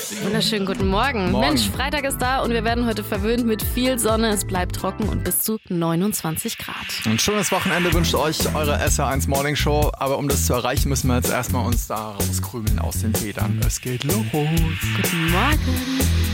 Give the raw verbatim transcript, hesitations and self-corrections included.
Wunderschönen guten Morgen. Morgen. Mensch, Freitag ist da und wir werden heute verwöhnt mit viel Sonne. Es bleibt trocken und bis zu neunundzwanzig Grad. Ein schönes Wochenende wünscht euch eure S R eins Morning Show. Aber um das zu erreichen, müssen wir jetzt erstmal uns da rauskrümeln aus den Federn. Es geht los. Guten Morgen.